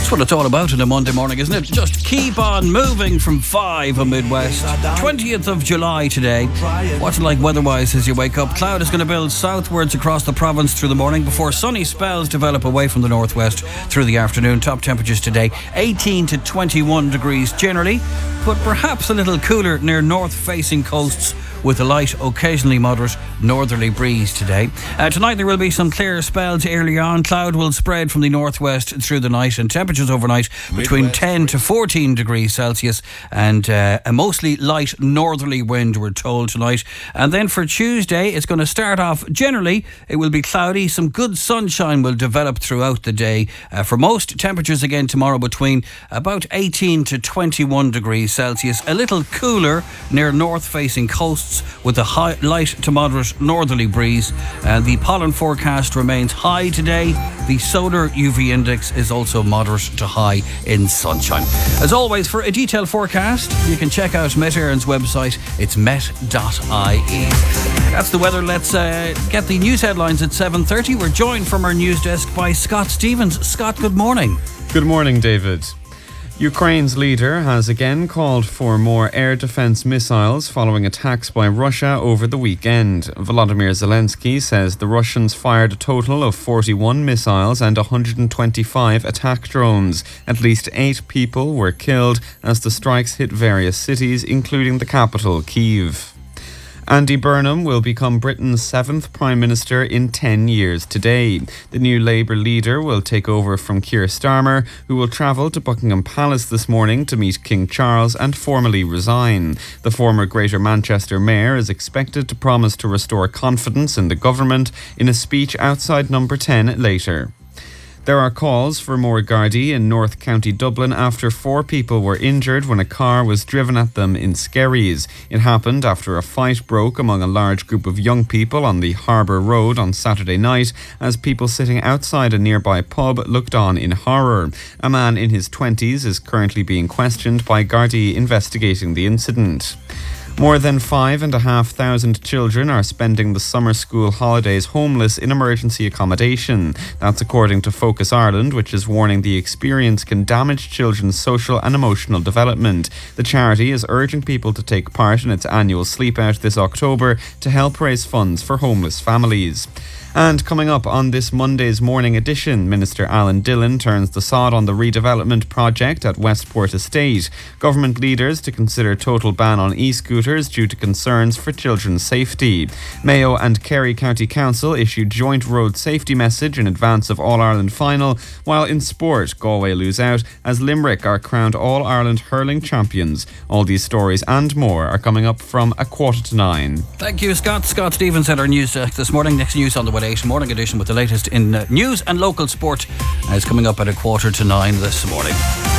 That's what it's all about on a Monday morning, isn't it? Just keep on moving from 5 on Midwest. 20th of July today. What's it like weather-wise as you wake up? Cloud is going to build southwards across the province through the morning before sunny spells develop away from the northwest through the afternoon. Top temperatures today, 18 to 21 degrees generally, but perhaps a little cooler near north-facing coasts with a light, occasionally moderate northerly breeze today. Tonight there will be some clear spells early on. Cloud will spread from the northwest through the night, and temperatures overnight between 10 to 14 degrees Celsius, and a mostly light northerly wind, we're told, tonight. And then for Tuesday, it's going to start off generally, it will be cloudy. Some good sunshine will develop throughout the day. For most, temperatures again tomorrow between about 18 to 21 degrees Celsius. A little cooler near north-facing coasts with a light to moderate northerly breeze. The pollen forecast remains high today. The solar UV index is also moderate to high in sunshine. As always, for a detailed forecast, you can check out Met Éireann's website. It's met.ie. That's the weather. Let's get the news headlines at 7:30. We're joined from our news desk by Scott Stevens. Scott, good morning. Good morning, David. Ukraine's leader has again called for more air defense missiles following attacks by Russia over the weekend. Volodymyr Zelensky says the Russians fired a total of 41 missiles and 125 attack drones. At least 8 people were killed as the strikes hit various cities, including the capital, Kyiv. Andy Burnham will become Britain's 7th Prime Minister in 10 years today. The new Labour leader will take over from Keir Starmer, who will travel to Buckingham Palace this morning to meet King Charles and formally resign. The former Greater Manchester Mayor is expected to promise to restore confidence in the government in a speech outside Number 10 later. There are calls for more Gardaí in North County Dublin after 4 people were injured when a car was driven at them in Skerries. It happened after a fight broke among a large group of young people on the Harbour Road on Saturday night as people sitting outside a nearby pub looked on in horror. A man in his 20s is currently being questioned by Gardaí investigating the incident. More than 5,500 children are spending the summer school holidays homeless in emergency accommodation. That's according to Focus Ireland, which is warning the experience can damage children's social and emotional development. The charity is urging people to take part in its annual sleep out this October to help raise funds for homeless families. And coming up on this Monday's morning edition, Minister Alan Dillon turns the sod on the redevelopment project at Westport Estate. Government leaders to consider total ban on e-scooters due to concerns for children's safety. Mayo and Kerry County Council issued joint road safety message in advance of All-Ireland final, while in sport, Galway lose out as Limerick are crowned All-Ireland hurling champions. All these stories and more are coming up from 8:45. Thank you, Scott. Scott Stevens at our news desk this morning. Next news on the way. Morning edition with the latest in news and local sport is coming up at 9:15 this morning.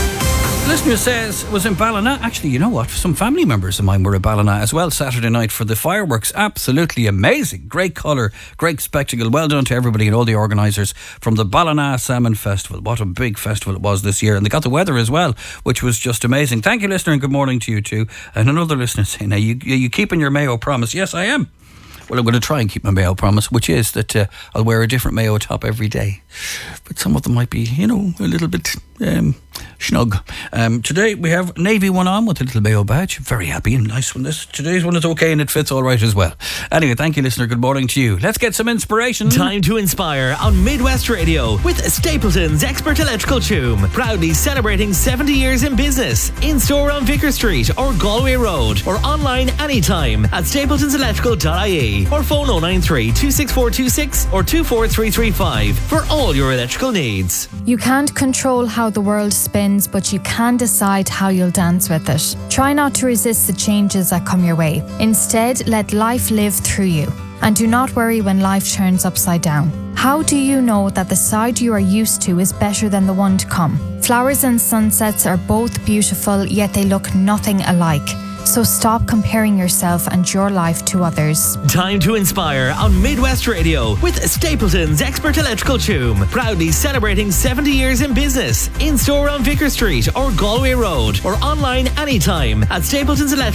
The listener says was in Ballina. Actually, you know what? Some family members of mine were at Ballina as well Saturday night for the fireworks. Absolutely amazing. Great colour, great spectacle. Well done to everybody and all the organisers from the Ballina Salmon Festival. What a big festival it was this year. And they got the weather as well, which was just amazing. Thank you, listener, and good morning to you too. And another listener saying, are you keeping your Mayo promise? Yes, I am. Well, I'm going to try and keep my Mayo promise, which is that I'll wear a different Mayo top every day. But some of them might be, a little bit snug. Today we have Navy one on with a little Mayo badge. Very happy and nice one. Today's one is okay and it fits all right as well. Anyway, thank you, listener. Good morning to you. Let's get some inspiration. Time to inspire on Midwest Radio with Stapleton's Expert Electrical Choom. Proudly celebrating 70 years in business. In-store on Vicar Street or Galway Road, or online anytime at stapletonselectrical.ie, or phone 093 26426 or 24335 for all your electrical needs. You can't control how the world spins, but you can decide how you'll dance with it. Try not to resist the changes that come your way. Instead, let life live through you. And do not worry when life turns upside down. How do you know that the side you are used to is better than the one to come? Flowers and sunsets are both beautiful, yet they look nothing alike. So stop comparing yourself and your life to others. Time to inspire on Midwest Radio with Stapleton's Expert Electrical Choom. Proudly celebrating 70 years in business. In-store on Vicar Street or Galway Road, or online anytime at Stapleton's Electrical.